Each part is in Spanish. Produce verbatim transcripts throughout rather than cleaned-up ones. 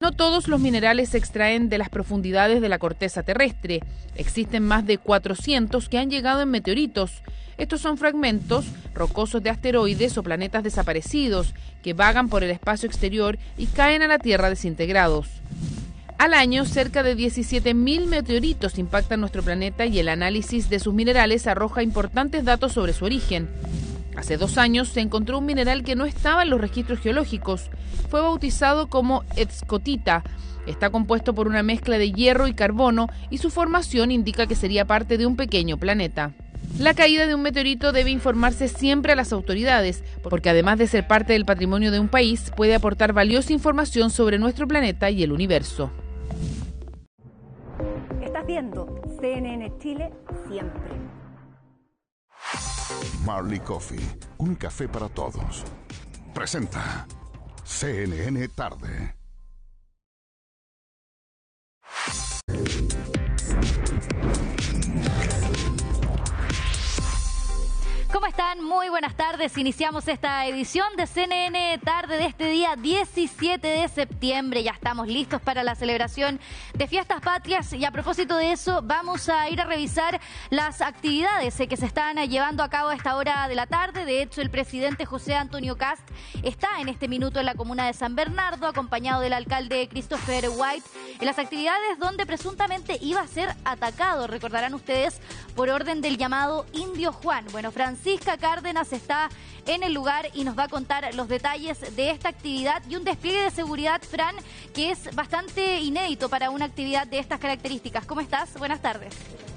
No todos los minerales se extraen de las profundidades de la corteza terrestre. Existen más de cuatrocientos que han llegado en meteoritos. Estos son fragmentos rocosos de asteroides o planetas desaparecidos que vagan por el espacio exterior y caen a la Tierra desintegrados. Al año, cerca de diecisiete mil meteoritos impactan nuestro planeta y el análisis de sus minerales arroja importantes datos sobre su origen. Hace dos años se encontró un mineral que no estaba en los registros geológicos. Fue bautizado como escotita. Está compuesto por una mezcla de hierro y carbono y su formación indica que sería parte de un pequeño planeta. La caída de un meteorito debe informarse siempre a las autoridades, porque además de ser parte del patrimonio de un país, puede aportar valiosa información sobre nuestro planeta y el universo. Estás viendo C N N Chile siempre. Marley Coffee, un café para todos. Presenta C N N Tarde. ¿Cómo están? Muy buenas tardes. Iniciamos esta edición de C N N Tarde de este día diecisiete de septiembre. Ya estamos listos para la celebración de Fiestas Patrias y a propósito de eso vamos a ir a revisar las actividades que se están llevando a cabo a esta hora de la tarde. De hecho, el presidente José Antonio Kast está en este minuto en la comuna de San Bernardo, acompañado del alcalde Christopher White, en las actividades donde presuntamente iba a ser atacado, recordarán ustedes, por orden del llamado Indio Juan. Bueno, Francisca Cárdenas está en el lugar y nos va a contar los detalles de esta actividad y un despliegue de seguridad, Fran, que es bastante inédito para una actividad de estas características. ¿Cómo estás? Buenas tardes.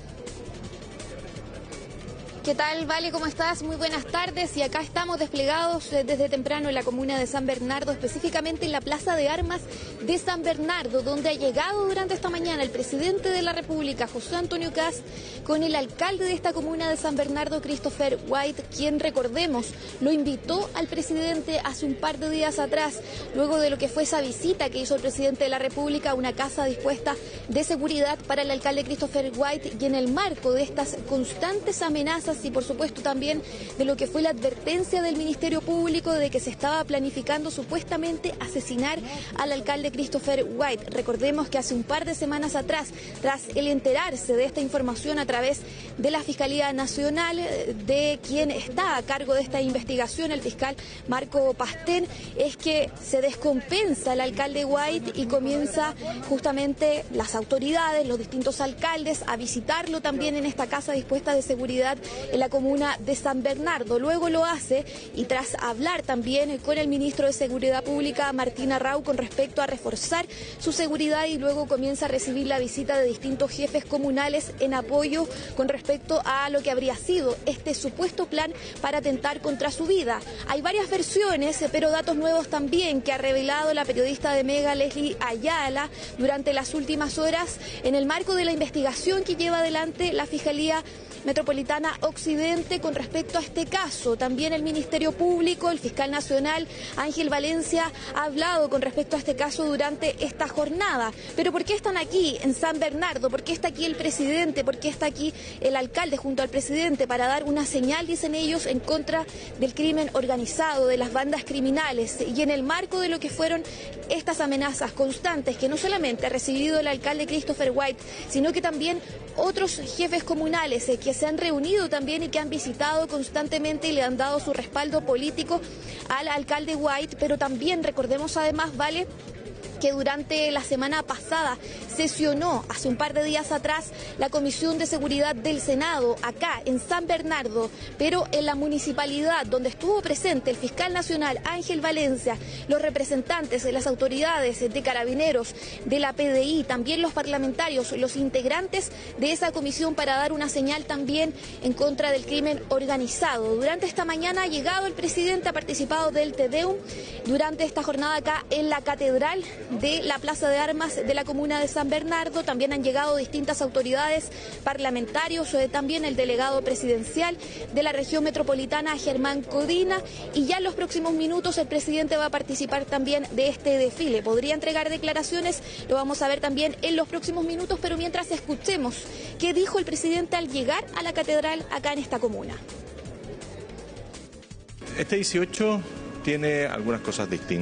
¿Qué tal, Vale? ¿Cómo estás? Muy buenas tardes. Y acá estamos desplegados desde temprano en la comuna de San Bernardo, específicamente en la Plaza de Armas de San Bernardo, donde ha llegado durante esta mañana el presidente de la República, José Antonio Kast, con el alcalde de esta comuna de San Bernardo, Christopher White, quien, recordemos, lo invitó al presidente hace un par de días atrás, luego de lo que fue esa visita que hizo el presidente de la República a una casa dispuesta de seguridad para el alcalde Christopher White, y en el marco de estas constantes amenazas y por supuesto también de lo que fue la advertencia del Ministerio Público de que se estaba planificando supuestamente asesinar al alcalde Christopher White. Recordemos que hace un par de semanas atrás, tras el enterarse de esta información a través de la Fiscalía Nacional, de quien está a cargo de esta investigación, el fiscal Marco Pastén, es que se descompensa el alcalde White y comienza justamente las autoridades, los distintos alcaldes, a visitarlo también en esta casa dispuesta de seguridad en la comuna de San Bernardo. Luego lo hace y tras hablar también con el ministro de Seguridad Pública, Martín Arrau, con respecto a reforzar su seguridad, y luego comienza a recibir la visita de distintos jefes comunales en apoyo con respecto a lo que habría sido este supuesto plan para atentar contra su vida. Hay varias versiones, pero datos nuevos también que ha revelado la periodista de Mega, Leslie Ayala, durante las últimas horas en el marco de la investigación que lleva adelante la Fiscalía Metropolitana Occidente con respecto a este caso. También el Ministerio Público, el fiscal nacional Ángel Valencia, ha hablado con respecto a este caso durante esta jornada. Pero ¿por qué están aquí en San Bernardo? ¿Por qué está aquí el presidente? ¿Por qué está aquí el alcalde junto al presidente? Para dar una señal, dicen ellos, en contra del crimen organizado, de las bandas criminales, y en el marco de lo que fueron estas amenazas constantes que no solamente ha recibido el alcalde Christopher White, sino que también otros jefes comunales eh, que se han reunido también y que han visitado constantemente y le han dado su respaldo político al alcalde White. Pero también recordemos además, Vale, que durante la semana pasada sesionó, hace un par de días atrás, la Comisión de Seguridad del Senado, acá en San Bernardo, pero en la municipalidad, donde estuvo presente el fiscal nacional Ángel Valencia, los representantes de las autoridades de Carabineros, de la P D I, también los parlamentarios, los integrantes de esa comisión, para dar una señal también en contra del crimen organizado. Durante esta mañana ha llegado el presidente, ha participado del Te Deum durante esta jornada acá en la Catedral de la Plaza de Armas de la comuna de San Bernardo. También han llegado distintas autoridades, parlamentarios, eh, también el delegado presidencial de la región metropolitana, Germán Codina, y ya en los próximos minutos el presidente va a participar también de este desfile. Podría entregar declaraciones, lo vamos a ver también en los próximos minutos, pero mientras escuchemos qué dijo el presidente al llegar a la catedral acá en esta comuna. Este dieciocho tiene algunas cosas distintas.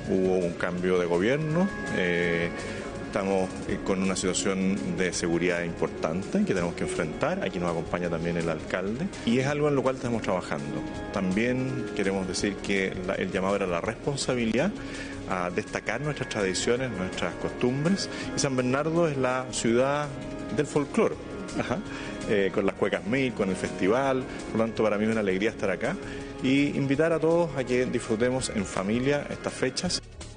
hubo un cambio de gobierno. Eh, Estamos con una situación de seguridad importante que tenemos que enfrentar. Aquí nos acompaña también el alcalde y es algo en lo cual estamos trabajando. También queremos decir que la, el llamado era la responsabilidad a destacar nuestras tradiciones, nuestras costumbres. Y San Bernardo es la ciudad del folclore, Ajá. Eh, con las cuecas mil, con el festival. Por lo tanto, para mí es una alegría estar acá y invitar a todos a que disfrutemos en familia estas fechas.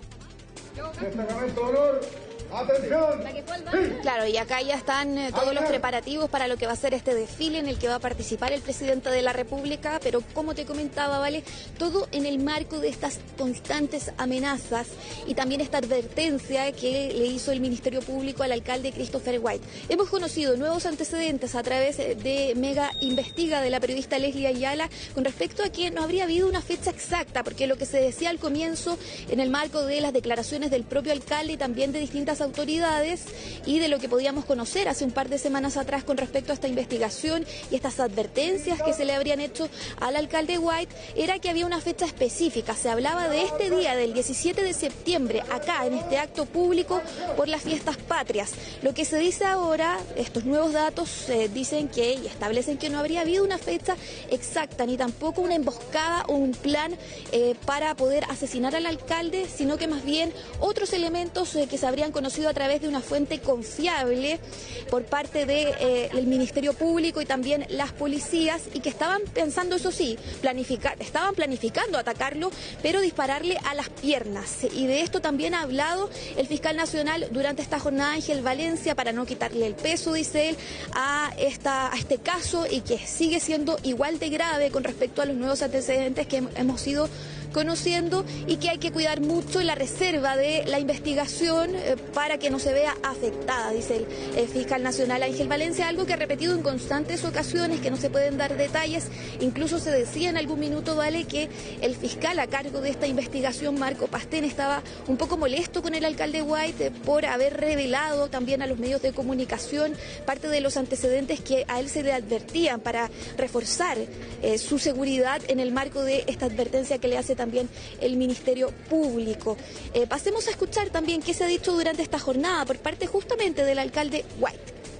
Destacamento de honor. ¡Atención! Claro, y acá ya están eh, todos los preparativos para lo que va a ser este desfile en el que va a participar el presidente de la República, pero como te comentaba, Vale, todo en el marco de estas constantes amenazas y también esta advertencia que le hizo el Ministerio Público al alcalde Christopher White. Hemos conocido nuevos antecedentes a través de Mega Investiga de la periodista Leslie Ayala con respecto a que no habría habido una fecha exacta, porque lo que se decía al comienzo en el marco de las declaraciones del propio alcalde y también de distintas autoridades y de lo que podíamos conocer hace un par de semanas atrás con respecto a esta investigación y estas advertencias que se le habrían hecho al alcalde White, era que había una fecha específica. Se hablaba de este día, del diecisiete de septiembre, acá en este acto público por las fiestas patrias. Lo que se dice ahora, estos nuevos datos eh, dicen que y establecen que no habría habido una fecha exacta, ni tampoco una emboscada o un plan eh, para poder asesinar al alcalde, sino que más bien otros elementos eh, que se habrían conocido a través de una fuente confiable por parte del de, eh, Ministerio Público y también las policías, y que estaban pensando, eso sí, planificar, estaban planificando atacarlo, pero dispararle a las piernas. Y de esto también ha hablado el fiscal nacional durante esta jornada, Ángel Valencia, para no quitarle el peso, dice él, a, esta, a este caso, y que sigue siendo igual de grave con respecto a los nuevos antecedentes que hemos ido conociendo, y que hay que cuidar mucho la reserva de la investigación eh, para que no se vea afectada, dice el, el fiscal nacional Ángel Valencia, algo que ha repetido en constantes ocasiones, que no se pueden dar detalles. Incluso se decía en algún minuto, Vale, que el fiscal a cargo de esta investigación, Marco Pastén, estaba un poco molesto con el alcalde White eh, por haber revelado también a los medios de comunicación parte de los antecedentes que a él se le advertían para reforzar eh, su seguridad en el marco de esta advertencia que le hace también también el Ministerio Público. Eh, pasemos a escuchar también qué se ha dicho durante esta jornada por parte justamente del alcalde White.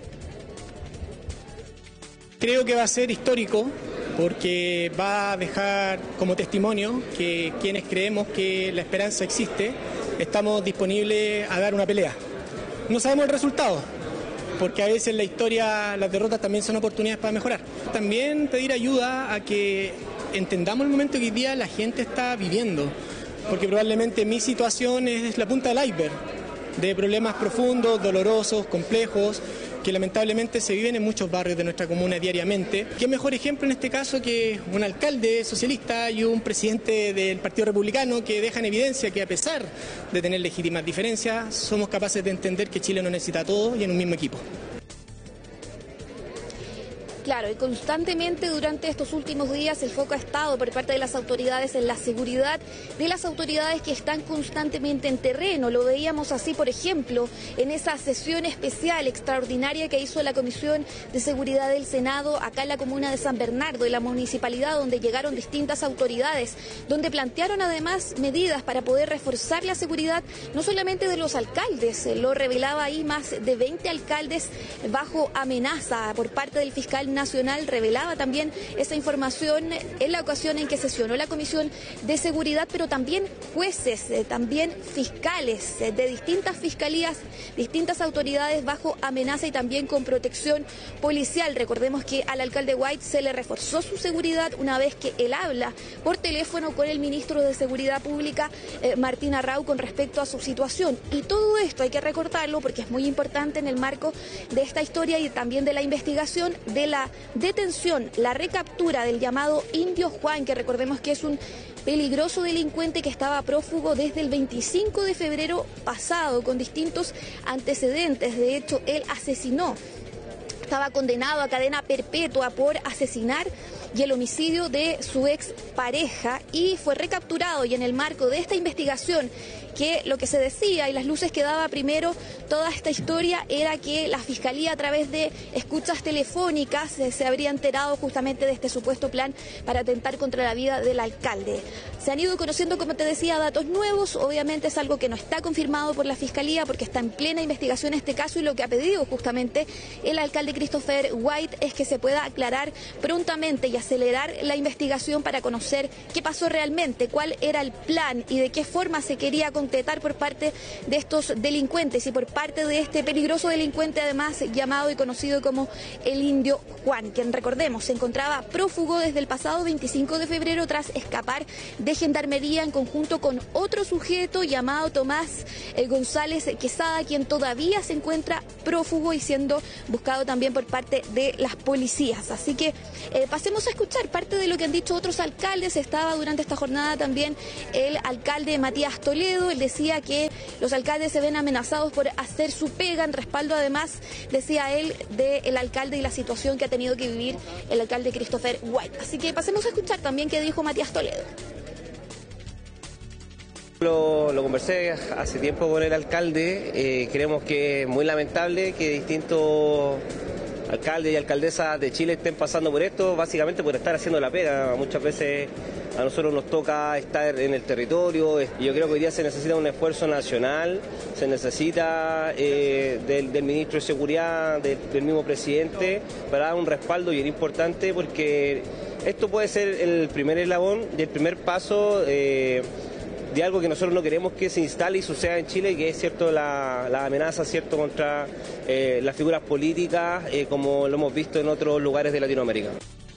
Creo que va a ser histórico porque va a dejar como testimonio que quienes creemos que la esperanza existe, estamos disponibles a dar una pelea. No sabemos el resultado, porque a veces en la historia las derrotas también son oportunidades para mejorar. También pedir ayuda a que entendamos el momento que hoy día la gente está viviendo, porque probablemente mi situación es la punta del iceberg de problemas profundos, dolorosos, complejos, que lamentablemente se viven en muchos barrios de nuestra comuna diariamente. ¿Qué mejor ejemplo en este caso que un alcalde socialista y un presidente del Partido Republicano que dejan evidencia que, a pesar de tener legítimas diferencias, somos capaces de entender que Chile no necesita a todos y en un mismo equipo? Claro, y constantemente durante estos últimos días el foco ha estado por parte de las autoridades en la seguridad de las autoridades que están constantemente en terreno. Lo veíamos así, por ejemplo, en esa sesión especial, extraordinaria que hizo la Comisión de Seguridad del Senado acá en la comuna de San Bernardo, en la municipalidad, donde llegaron distintas autoridades, donde plantearon además medidas para poder reforzar la seguridad, no solamente de los alcaldes, lo revelaba ahí más de veinte alcaldes bajo amenaza por parte del fiscal nacional, revelaba también esa información en la ocasión en que sesionó la Comisión de Seguridad, pero también jueces, eh, también fiscales eh, de distintas fiscalías, distintas autoridades bajo amenaza y también con protección policial. Recordemos que al alcalde White se le reforzó su seguridad una vez que él habla por teléfono con el ministro de Seguridad Pública, eh, Martín Arrau, con respecto a su situación. Y todo esto hay que recordarlo porque es muy importante en el marco de esta historia y también de la investigación de la detención, la recaptura del llamado Indio Juan, que recordemos que es un peligroso delincuente que estaba prófugo desde el veinticinco de febrero pasado con distintos antecedentes. De hecho, él asesinó, estaba condenado a cadena perpetua por asesinar y el homicidio de su ex pareja, y fue recapturado. Y en el marco de esta investigación, que lo que se decía y las luces que daba primero toda esta historia era que la Fiscalía, a través de escuchas telefónicas, se, se habría enterado justamente de este supuesto plan para atentar contra la vida del alcalde. Se han ido conociendo, como te decía, datos nuevos. Obviamente es algo que no está confirmado por la Fiscalía porque está en plena investigación este caso, y lo que ha pedido justamente el alcalde Christopher White es que se pueda aclarar prontamente y acelerar la investigación para conocer qué pasó realmente, cuál era el plan y de qué forma se quería concretar por parte de estos delincuentes y por parte de este peligroso delincuente, además llamado y conocido como el Indio Juan, quien, recordemos, se encontraba prófugo desde el pasado veinticinco de febrero tras escapar de Gendarmería en conjunto con otro sujeto llamado Tomás González Quesada, quien todavía se encuentra prófugo y siendo buscado también por parte de las policías. Así que eh, pasemos a escuchar parte de lo que han dicho otros alcaldes. Estaba durante esta jornada también el alcalde Matías Toledo. Él decía que los alcaldes se ven amenazados por hacer su pega, en respaldo además, decía él, del alcalde y la situación que ha tenido que vivir el alcalde Christopher White. Así que pasemos a escuchar también qué dijo Matías Toledo. Lo, lo conversé hace tiempo con el alcalde. Eh, creemos que es muy lamentable que distintos alcaldes y alcaldesas de Chile estén pasando por esto, básicamente por estar haciendo la pega. Muchas veces a nosotros nos toca estar en el territorio, y yo creo que hoy día se necesita un esfuerzo nacional, se necesita eh, del, del ministro de Seguridad, del, del mismo presidente, para dar un respaldo, y es importante porque esto puede ser el primer eslabón y el primer paso eh, de algo que nosotros no queremos que se instale y suceda en Chile, que es cierto la, la amenaza cierto contra eh, las figuras políticas, eh, como lo hemos visto en otros lugares de Latinoamérica.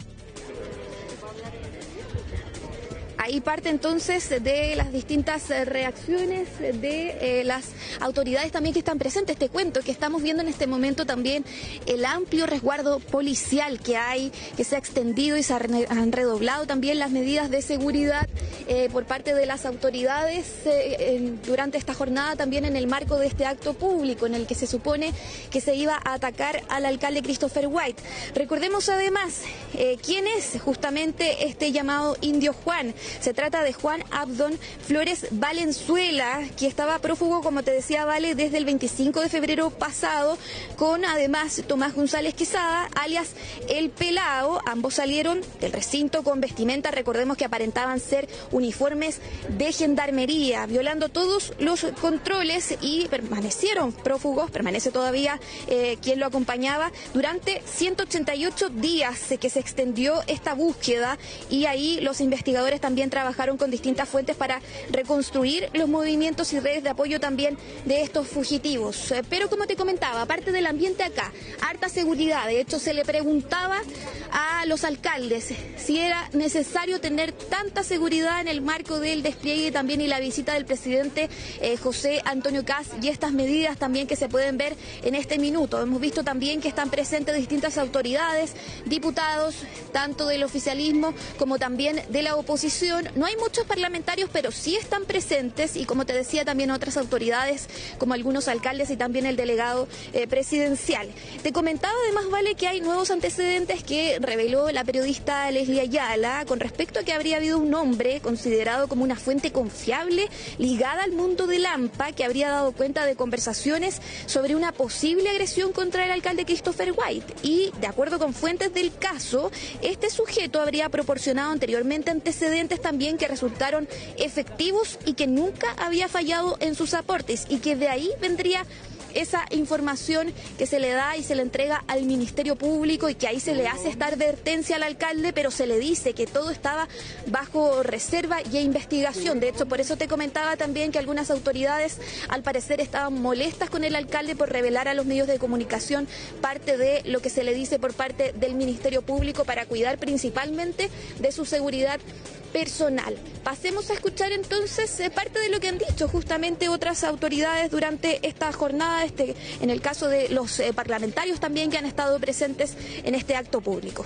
Ahí parte entonces de las distintas reacciones de eh, las autoridades también que están presentes. Te cuento que estamos viendo en este momento también el amplio resguardo policial que hay, que se ha extendido y se han redoblado también las medidas de seguridad eh, por parte de las autoridades eh, en, durante esta jornada, también en el marco de este acto público en el que se supone que se iba a atacar al alcalde Christopher White. Recordemos además eh, quién es justamente este llamado Indio Juan. Se trata de Juan Abdón Flores Valenzuela, que estaba prófugo, como te decía, Vale, desde el veinticinco de febrero pasado, con además Tomás González Quesada, alias El Pelao. Ambos salieron del recinto con vestimenta, recordemos que aparentaban ser uniformes de Gendarmería, violando todos los controles, y permanecieron prófugos, permanece todavía eh, quien lo acompañaba, durante ciento ochenta y ocho días que se extendió esta búsqueda, y ahí los investigadores también trabajaron con distintas fuentes para reconstruir los movimientos y redes de apoyo también de estos fugitivos. Pero como te comentaba, aparte del ambiente acá, harta seguridad. De hecho, se le preguntaba a los alcaldes si era necesario tener tanta seguridad en el marco del despliegue también y la visita del presidente eh, José Antonio Kast, y estas medidas también que se pueden ver en este minuto. Hemos visto también que están presentes distintas autoridades, diputados, tanto del oficialismo como también de la oposición. No hay muchos parlamentarios, pero sí están presentes, y como te decía, también otras autoridades como algunos alcaldes y también el delegado eh, presidencial. Te comentaba además, Vale, que hay nuevos antecedentes que reveló la periodista Leslie Ayala con respecto a que habría habido un hombre considerado como una fuente confiable ligada al mundo del AMPA, que habría dado cuenta de conversaciones sobre una posible agresión contra el alcalde Christopher White, y de acuerdo con fuentes del caso, este sujeto habría proporcionado anteriormente antecedentes también que resultaron efectivos y que nunca había fallado en sus aportes, y que de ahí vendría esa información que se le da y se le entrega al Ministerio Público, y que ahí se le hace esta advertencia al alcalde, pero se le dice que todo estaba bajo reserva y investigación. De hecho, por eso te comentaba también que algunas autoridades al parecer estaban molestas con el alcalde por revelar a los medios de comunicación parte de lo que se le dice por parte del Ministerio Público para cuidar principalmente de su seguridad personal. Pasemos a escuchar entonces eh, parte de lo que han dicho justamente otras autoridades durante esta jornada, este, en el caso de los eh, parlamentarios también que han estado presentes en este acto público.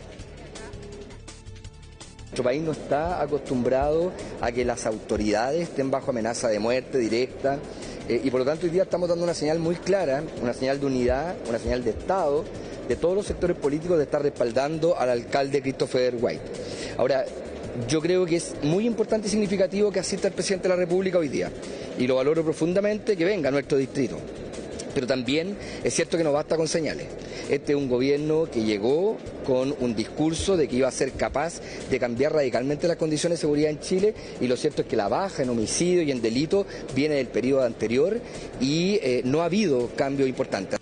Nuestro país no está acostumbrado a que las autoridades estén bajo amenaza de muerte directa, eh, y por lo tanto hoy día estamos dando una señal muy clara, una señal de unidad, una señal de Estado, de todos los sectores políticos de estar respaldando al alcalde Christopher White. Ahora, yo creo que es muy importante y significativo que asista el presidente de la República hoy día, y lo valoro profundamente que venga a nuestro distrito. Pero también es cierto que no basta con señales. Este es un gobierno que llegó con un discurso de que iba a ser capaz de cambiar radicalmente las condiciones de seguridad en Chile, y lo cierto es que la baja en homicidio y en delito viene del periodo anterior y eh, no ha habido cambios importantes.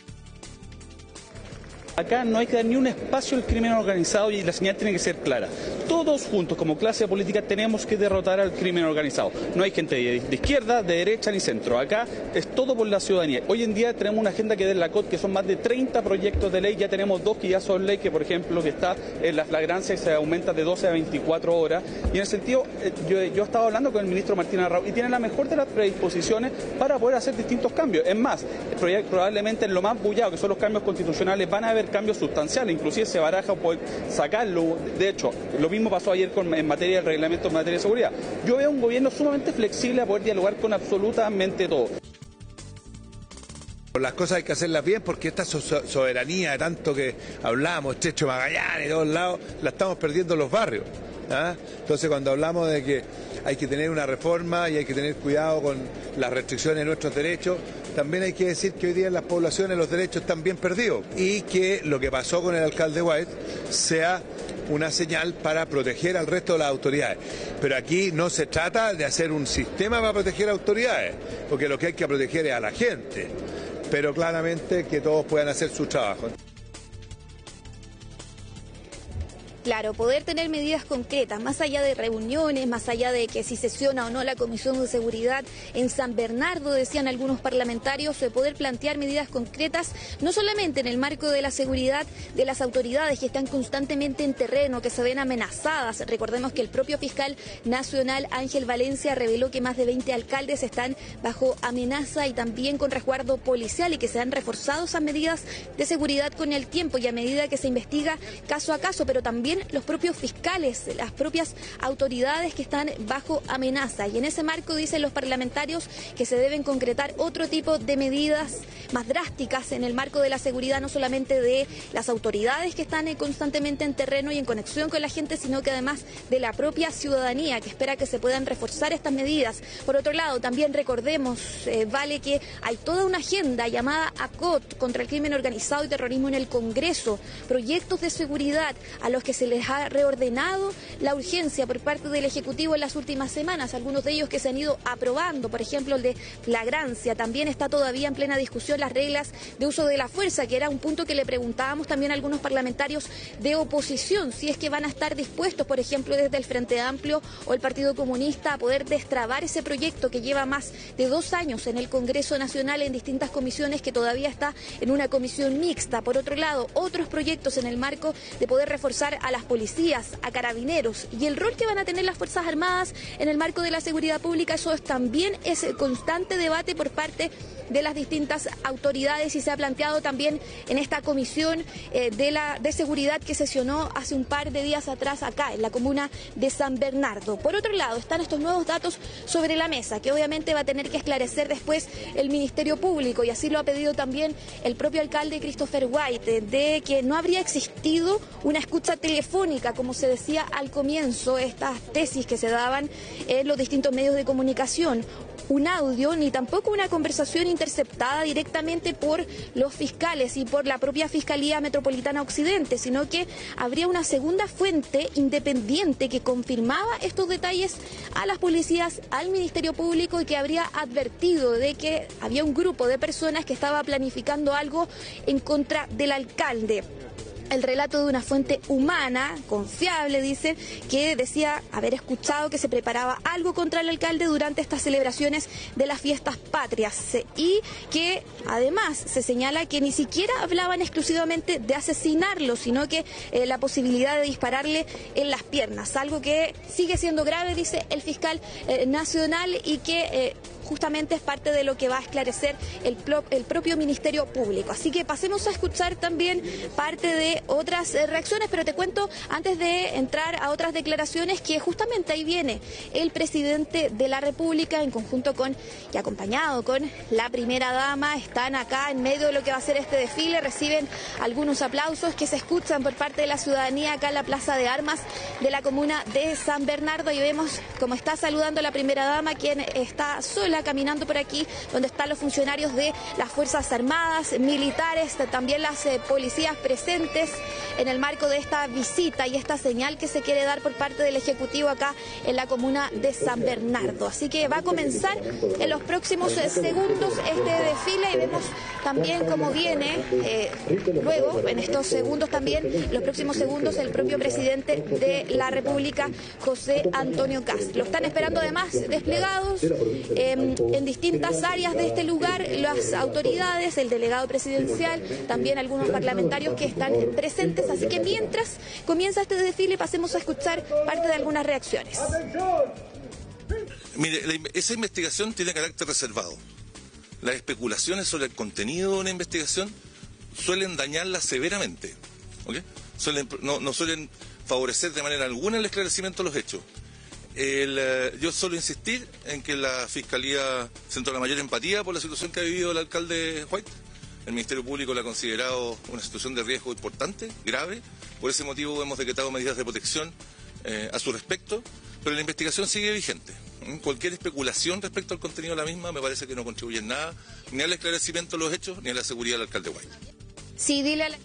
Acá no hay que dar ni un espacio al crimen organizado y la señal tiene que ser clara. Todos juntos, como clase política, tenemos que derrotar al crimen organizado. No hay gente de, de izquierda, de derecha ni centro. Acá es todo por la ciudadanía. Hoy en día tenemos una agenda que es de la C O T, que son más de treinta proyectos de ley. Ya tenemos dos que ya son ley, que por ejemplo que está en la flagrancia y se aumenta de doce a veinticuatro horas. Y en el sentido, yo, yo estaba hablando con el ministro Martín Arrau y tiene la mejor de las predisposiciones para poder hacer distintos cambios. Es más, probablemente en lo más bullado, que son los cambios constitucionales, van a haber cambios sustanciales, inclusive se baraja poder sacarlo. De hecho, lo mismo pasó ayer con, en materia del reglamento en materia de seguridad. Yo veo un gobierno sumamente flexible a poder dialogar con absolutamente todo. Las cosas hay que hacerlas bien, porque esta soberanía, tanto que hablamos, Estrecho de Magallanes, de todos lados, la estamos perdiendo en los barrios. ¿Ah? Entonces, cuando hablamos de que hay que tener una reforma y hay que tener cuidado con las restricciones de nuestros derechos, también hay que decir que hoy día en las poblaciones los derechos están bien perdidos, y que lo que pasó con el alcalde White sea una señal para proteger al resto de las autoridades. Pero aquí no se trata de hacer un sistema para proteger a autoridades, porque lo que hay que proteger es a la gente, pero claramente que todos puedan hacer su trabajo. Claro, poder tener medidas concretas, más allá de reuniones, más allá de que si sesiona o no la Comisión de Seguridad en San Bernardo, decían algunos parlamentarios, de poder plantear medidas concretas, no solamente en el marco de la seguridad de las autoridades que están constantemente en terreno, que se ven amenazadas. Recordemos que el propio fiscal nacional Ángel Valencia reveló que más de veinte alcaldes están bajo amenaza y también con resguardo policial, y que se han reforzado esas medidas de seguridad con el tiempo y a medida que se investiga caso a caso, pero también los propios fiscales, las propias autoridades que están bajo amenaza. Y en ese marco dicen los parlamentarios que se deben concretar otro tipo de medidas más drásticas en el marco de la seguridad, no solamente de las autoridades que están constantemente en terreno y en conexión con la gente, sino que además de la propia ciudadanía, que espera que se puedan reforzar estas medidas. Por otro lado, también recordemos, eh, vale, que hay toda una agenda llamada A C O T contra el crimen organizado y terrorismo en el Congreso, proyectos de seguridad a los que se les ha reordenado la urgencia por parte del Ejecutivo en las últimas semanas, algunos de ellos que se han ido aprobando, por ejemplo el de flagrancia. También está todavía en plena discusión las reglas de uso de la fuerza, que era un punto que le preguntábamos también a algunos parlamentarios de oposición, si es que van a estar dispuestos, por ejemplo desde el Frente Amplio o el Partido Comunista, a poder destrabar ese proyecto que lleva más de dos años en el Congreso Nacional en distintas comisiones, que todavía está en una comisión mixta. Por otro lado, otros proyectos en el marco de poder reforzar a las policías, a carabineros, y el rol que van a tener las Fuerzas Armadas en el marco de la seguridad pública. Eso es, también es constante debate por parte de las distintas autoridades, y se ha planteado también en esta comisión eh, de, la, de seguridad que sesionó hace un par de días atrás acá en la comuna de San Bernardo. Por otro lado, están estos nuevos datos sobre la mesa, que obviamente va a tener que esclarecer después el Ministerio Público, y así lo ha pedido también el propio alcalde Christopher White, de que no habría existido una escucha telefónica, como se decía al comienzo, estas tesis que se daban en los distintos medios de comunicación, un audio ni tampoco una conversación interceptada directamente por los fiscales y por la propia Fiscalía Metropolitana Occidente, sino que habría una segunda fuente independiente que confirmaba estos detalles a las policías, al Ministerio Público, y que habría advertido de que había un grupo de personas que estaba planificando algo en contra del alcalde. El relato de una fuente humana, confiable, dice, que decía haber escuchado que se preparaba algo contra el alcalde durante estas celebraciones de las fiestas patrias, y que además se señala que ni siquiera hablaban exclusivamente de asesinarlo, sino que eh, la posibilidad de dispararle en las piernas, algo que sigue siendo grave, dice el fiscal eh, nacional, y que... Eh, justamente es parte de lo que va a esclarecer el, el propio Ministerio Público. Así que pasemos a escuchar también parte de otras eh, reacciones, pero te cuento antes de entrar a otras declaraciones que justamente ahí viene el presidente de la República en conjunto con y acompañado con la primera dama. Están acá en medio de lo que va a ser este desfile, reciben algunos aplausos que se escuchan por parte de la ciudadanía acá en la Plaza de Armas de la comuna de San Bernardo, y vemos cómo está saludando la primera dama, quien está sola caminando por aquí, donde están los funcionarios de las Fuerzas Armadas, militares, también las eh, policías presentes en el marco de esta visita y esta señal que se quiere dar por parte del Ejecutivo acá en la comuna de San Bernardo. Así que va a comenzar en los próximos eh, segundos este desfile, y vemos también cómo viene eh, luego, en estos segundos también, los próximos segundos, el propio presidente de la República, José Antonio Kast. Lo están esperando además desplegados eh, en distintas áreas de este lugar, las autoridades, el delegado presidencial, también algunos parlamentarios que están presentes. Así que mientras comienza este desfile, pasemos a escuchar parte de algunas reacciones. Mire, la, esa investigación tiene carácter reservado. Las especulaciones sobre el contenido de una investigación suelen dañarla severamente, ¿okay? Suelen, no, no suelen favorecer de manera alguna el esclarecimiento de los hechos. El, eh, yo solo insistir en que la Fiscalía centró la mayor empatía por la situación que ha vivido el alcalde White. El Ministerio Público la ha considerado una situación de riesgo importante, grave. Por ese motivo hemos decretado medidas de protección eh, a su respecto, pero la investigación sigue vigente. ¿Mm? Cualquier especulación respecto al contenido de la misma me parece que no contribuye en nada, ni al esclarecimiento de los hechos, ni a la seguridad del alcalde White. Sí, dile a la...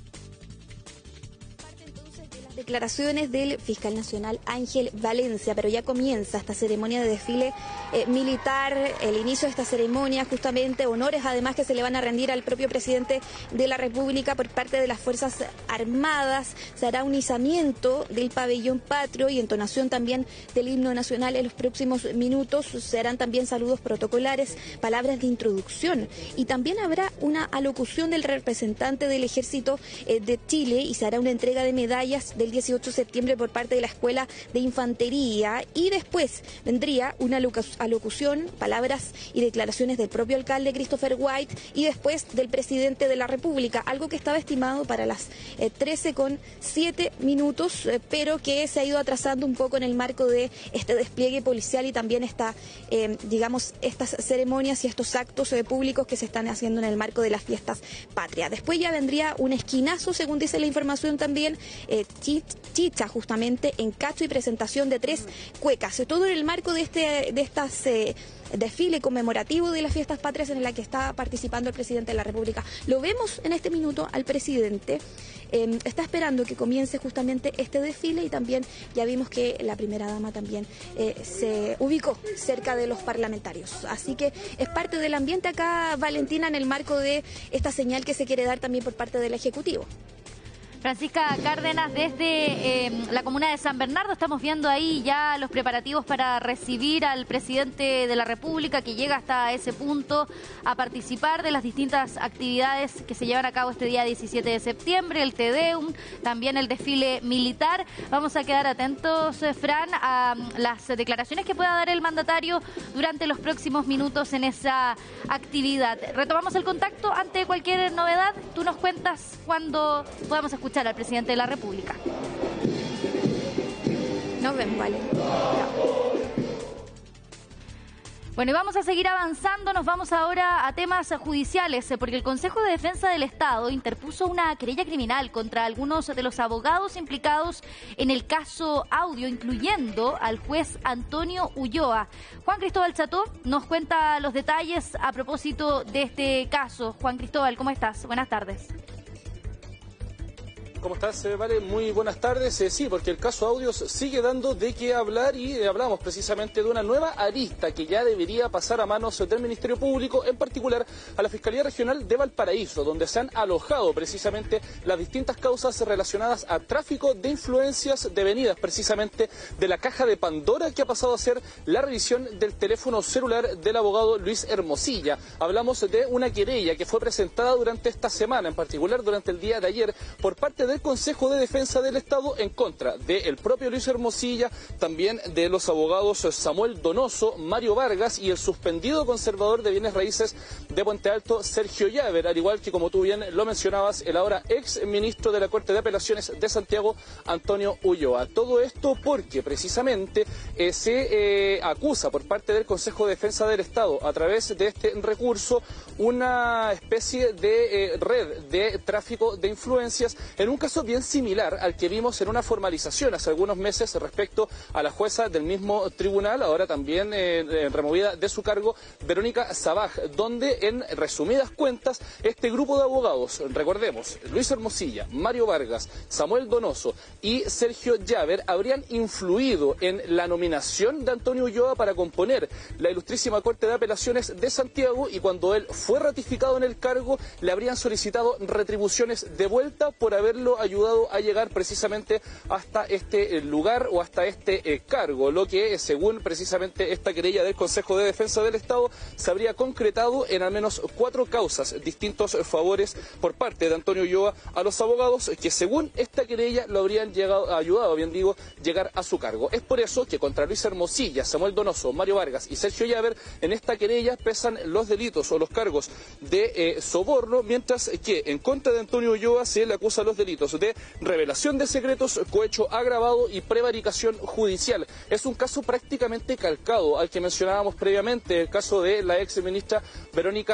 declaraciones del fiscal nacional Ángel Valencia, pero ya comienza esta ceremonia de desfile eh, militar, el inicio de esta ceremonia, justamente honores además que se le van a rendir al propio presidente de la República por parte de las Fuerzas Armadas. Se hará un izamiento del pabellón patrio y entonación también del himno nacional en los próximos minutos. Se harán también saludos protocolares, palabras de introducción, y también habrá una alocución del representante del Ejército eh, de Chile, y se hará una entrega de medallas del dieciocho de septiembre por parte de la Escuela de Infantería, y después vendría una alocución, palabras y declaraciones del propio alcalde Christopher White y después del presidente de la República, algo que estaba estimado para las eh, trece con siete minutos, eh, pero que se ha ido atrasando un poco en el marco de este despliegue policial y también esta, eh, digamos, estas ceremonias y estos actos eh, públicos que se están haciendo en el marco de las fiestas patrias. Después ya vendría un esquinazo, según dice la información también, eh, chicha justamente en cacho y presentación de tres cuecas, todo en el marco de este de estas eh, desfile conmemorativo de las fiestas patrias en la que está participando el presidente de la República. Lo vemos en este minuto al presidente, eh, está esperando que comience justamente este desfile, y también ya vimos que la primera dama también eh, se ubicó cerca de los parlamentarios. Así que es parte del ambiente acá, Valentina, en el marco de esta señal que se quiere dar también por parte del Ejecutivo. Francisca Cárdenas, desde eh, la comuna de San Bernardo, estamos viendo ahí ya los preparativos para recibir al presidente de la República, que llega hasta ese punto a participar de las distintas actividades que se llevan a cabo este día diecisiete de septiembre, el Te Deum, también el desfile militar. Vamos a quedar atentos, eh, Fran, a um, las declaraciones que pueda dar el mandatario durante los próximos minutos en esa actividad. Retomamos el contacto ante cualquier novedad. Tú nos cuentas cuando podamos escuchar al presidente de la República. Nos vemos, vale. Bueno, y vamos a seguir avanzando, nos vamos ahora a temas judiciales, porque el Consejo de Defensa del Estado interpuso una querella criminal contra algunos de los abogados implicados en el caso Audio, incluyendo al juez Antonio Ulloa. Juan Cristóbal Cható nos cuenta los detalles a propósito de este caso. Juan Cristóbal, ¿cómo estás? Buenas tardes. ¿Cómo estás, eh, Vale? Muy buenas tardes. Eh, sí, porque el caso Audios sigue dando de qué hablar y eh, hablamos precisamente de una nueva arista que ya debería pasar a manos del Ministerio Público, en particular a la Fiscalía Regional de Valparaíso, donde se han alojado precisamente las distintas causas relacionadas a tráfico de influencias devenidas precisamente de la caja de Pandora, que ha pasado a ser la revisión del teléfono celular del abogado Luis Hermosilla. Hablamos de una querella que fue presentada durante esta semana, en particular durante el día de ayer, por parte de del Consejo de Defensa del Estado en contra del propio Luis Hermosilla, también de los abogados Samuel Donoso, Mario Vargas y el suspendido conservador de bienes raíces de Puente Alto, Sergio Llaver, al igual que, como tú bien lo mencionabas, el ahora ex ministro de la Corte de Apelaciones de Santiago, Antonio Ulloa. Todo esto porque precisamente eh, se eh, acusa por parte del Consejo de Defensa del Estado, a través de este recurso, una especie de eh, red de tráfico de influencias, en un caso bien similar al que vimos en una formalización hace algunos meses respecto a la jueza del mismo tribunal, ahora también eh, removida de su cargo, Verónica Sabaj, donde en resumidas cuentas este grupo de abogados, recordemos, Luis Hermosilla, Mario Vargas, Samuel Donoso y Sergio Llaver, habrían influido en la nominación de Antonio Ulloa para componer la ilustrísima Corte de Apelaciones de Santiago, y cuando él fue ratificado en el cargo le habrían solicitado retribuciones de vuelta por haberlo ayudado a llegar precisamente hasta este lugar o hasta este eh, cargo, lo que según precisamente esta querella del Consejo de Defensa del Estado se habría concretado en al menos cuatro causas, distintos favores por parte de Antonio Ulloa a los abogados que según esta querella lo habrían llegado, ayudado, bien digo, llegar a su cargo. Es por eso que contra Luis Hermosilla, Samuel Donoso, Mario Vargas y Sergio Llaver en esta querella pesan los delitos o los cargos de eh, soborno, mientras que en contra de Antonio Ulloa se le acusa los delitos de revelación de secretos, cohecho agravado y prevaricación judicial. Es un caso prácticamente calcado al que mencionábamos previamente, el caso de la ex ministra Verónica